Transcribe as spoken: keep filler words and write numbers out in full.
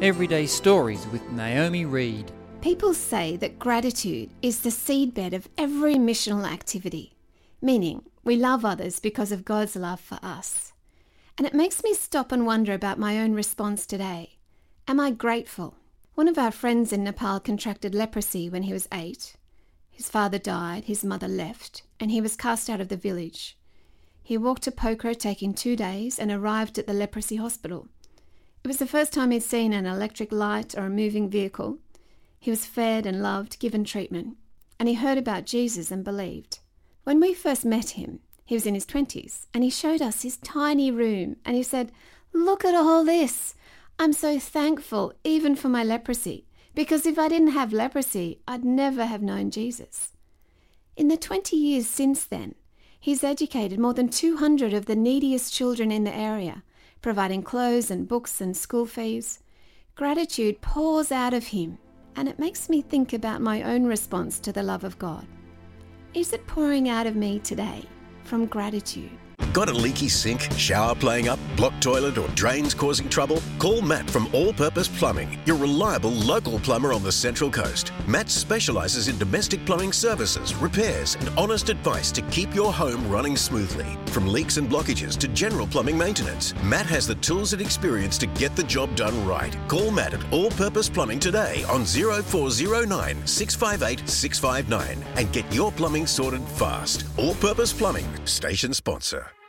Everyday Stories with Naomi Reed. People say that gratitude is the seedbed of every missional activity, meaning we love others because of God's love for us. And it makes me stop and wonder about my own response today. Am I grateful? One of our friends in Nepal contracted leprosy when he was eight. His father died, his mother left, and he was cast out of the village. He walked to Pokhara, taking two days, and arrived at the leprosy hospital. It was the first time he'd seen an electric light or a moving vehicle. He was fed and loved, given treatment, and he heard about Jesus and believed. When we first met him, he was in his twenties, and he showed us his tiny room, and he said, "Look at all this. I'm so thankful even for my leprosy, because if I didn't have leprosy, I'd never have known Jesus." In the twenty years since then, he's educated more than two hundred of the neediest children in the area, providing clothes and books and school fees. Gratitude pours out of him, and it makes me think about my own response to the love of God. Is it pouring out of me today from gratitude? Got a leaky sink, shower playing up, blocked toilet or drains causing trouble? Call Matt from All Purpose Plumbing, your reliable local plumber on the Central Coast. Matt specialises in domestic plumbing services, repairs and honest advice to keep your home running smoothly. From leaks and blockages to general plumbing maintenance, Matt has the tools and experience to get the job done right. Call Matt at All Purpose Plumbing today on zero four zero nine, six five eight, six five nine and get your plumbing sorted fast. All Purpose Plumbing, station sponsor.